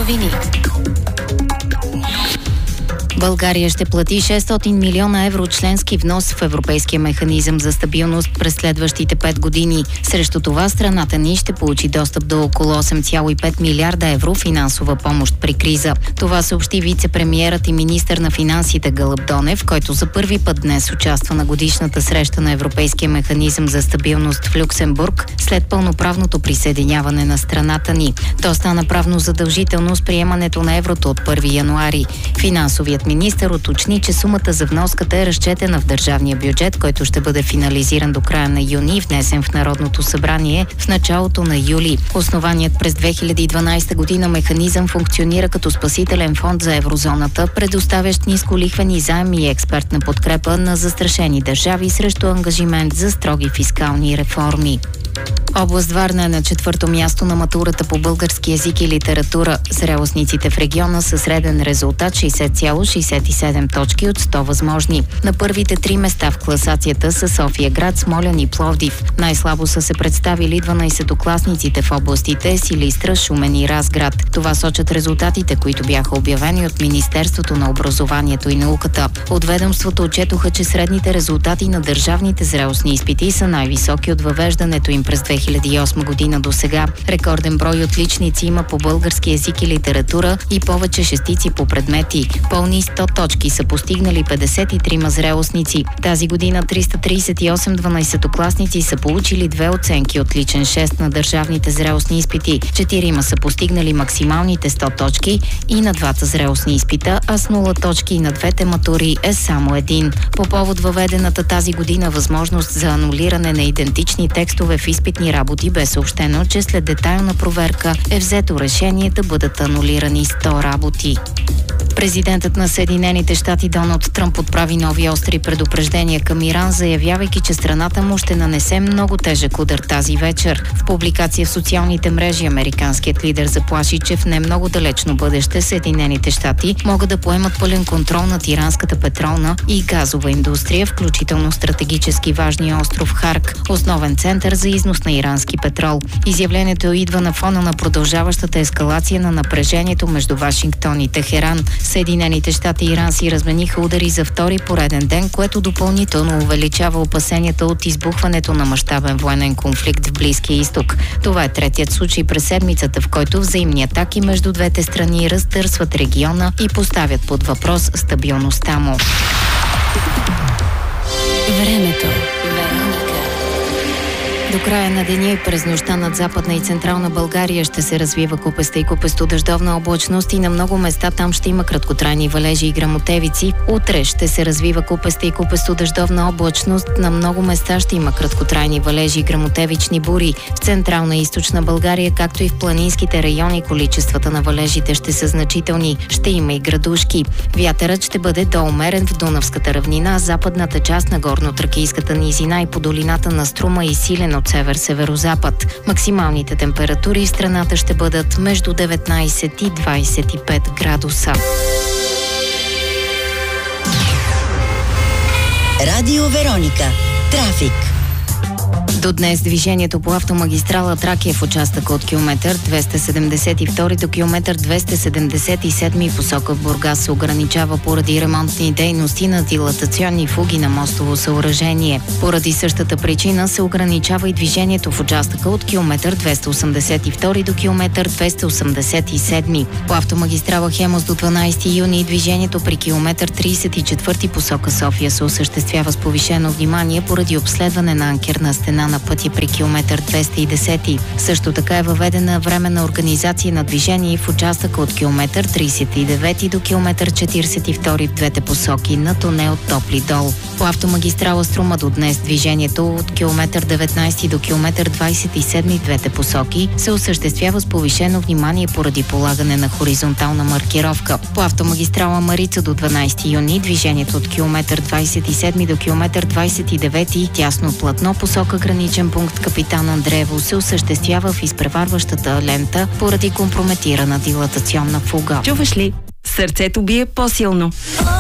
новини. България ще плати 600 милиона евро членски внос в Европейския механизъм за стабилност през следващите 5 години. Срещу това страната ни ще получи достъп до около 8,5 милиарда евро финансова помощ при криза. Това съобщи вице-премиерът и министър на финансите Гълъб Донев, който за първи път днес участва на годишната среща на Европейския механизъм за стабилност в Люксембург след пълноправното присъединяване на страната ни. То стана правно задължително с приемането на еврото от 1 януари. Финансовият министър уточни, че сумата за вноската е разчетена в държавния бюджет, който ще бъде финализиран до края на юни и внесен в Народното събрание в началото на юли. Основаният през 2012 година механизъм функционира като спасителен фонд за еврозоната, предоставящ нисколихвени заеми и експертна подкрепа на застрашени държави срещу ангажимент за строги фискални реформи. Област Варна е на 4-то място на матурата по български език и литература. Зрелостниците в региона са среден резултат 60,67 точки от 100 възможни. На първите 3 места в класацията са София град, Смолян и Пловдив. Най-слабо са се представили 12-класниците в областите Силистра, Шумен и Разград. Това сочат резултатите, които бяха обявени от Министерството на образованието и науката. От ведомството отчетоха, че средните резултати на държавните зрелостни изпити са най-високи от въвеждането им през 2008 година до сега. Рекорден брой отличници има по български език и литература и повече шестици по предмети. Пълни 100 точки са постигнали 53 зрелостници. Тази година 338 12-класници са получили 2 оценки от личен 6 на държавните зрелостни изпити. 4 са постигнали максималните 100 точки и на 2 зрелостни изпита, а с 0 точки на 2 матури е само 1. По повод въведената тази година възможност за анулиране на идентични текстове в изпитни работи бе съобщено, че след детайлна проверка е взето решение да бъдат анулирани 100 работи. Президентът на Съединените щати Доналд Тръмп отправи нови остри предупреждения към Иран, заявявайки, че страната му ще нанесе много тежък удар тази вечер. В публикация в социалните мрежи американският лидер заплаши, че в не много далечно бъдеще Съединените щати могат да поемат пълен контрол над иранската петролна и газова индустрия, включително стратегически важния остров Харк, основен център за износ на ирански петрол. Изявлението идва на фона на продължаващата ескалация на напрежението между Вашингтон и Техеран. Съединените щати и Иран си размениха удари за втори пореден ден, което допълнително увеличава опасенията от избухването на мащабен военен конфликт в Близкия изток. Това е третият случай през седмицата, в който взаимни атаки между двете страни разтърсват региона и поставят под въпрос стабилността му. Времето. До края на деня и през нощта над Западна и Централна България ще се развива купеста и купесто-дъждовна облачност и на много места там ще има краткотрайни валежи и гръмотевици. Утре ще се развива купеста и купесто-дъждовна облачност. На много места ще има краткотрайни валежи и гръмотевични бури. В Централна и Източна България, както и в планинските райони, количествата на валежите ще са значителни. Ще има и градушки. Вятърът ще бъде доумерен в Дунавската равнина, западната част на Горно-Тракийската низина и по долината на Струма и силен от север-северозапад. Максималните температури в страната ще бъдат между 19 и 25 градуса. Радио Вероника. Трафик. До днес движението по автомагистрала Тракия в участъка от километър 272 до километър 277 посока Бургас се ограничава поради ремонтни дейности на дилатационни фуги на мостово съоръжение. Поради същата причина се ограничава и движението в участъка от километър 282 до километър 287. По автомагистрала Хемус до 12 юни движението при километър 34 посока София се осъществява с повишено внимание поради обследване на анкерна стена на пътя при километър 210. Също така е въведена временна организация на движение в участъка от километър 39 до километър 42 в двете посоки на тунел Топли дол. По автомагистрала Струма до днес движението от километър 19 до километър 27 в двете посоки се осъществява с повишено внимание поради полагане на хоризонтална маркировка. По автомагистрала Марица до 12 юни движението от километър 27 до километър 29 тясно платно посока граничен пункт Капитан Андреево се осъществява в изпреварващата лента поради компрометирана дилатационна фуга. Чуваш ли? Сърцето бие по-силно.